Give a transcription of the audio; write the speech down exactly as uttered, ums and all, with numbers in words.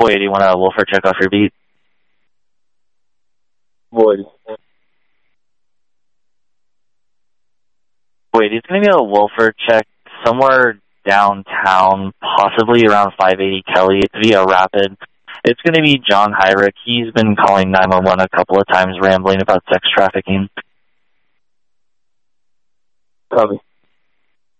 Boyd, do you want a Wolfer check off your beat? Boyd. Boyd, it's going to be a Wolfer check somewhere downtown, possibly around five eighty Kelly. It's via Rapid. It's going to be John Hyrick. He's been calling nine one one a couple of times, rambling about sex trafficking. Copy.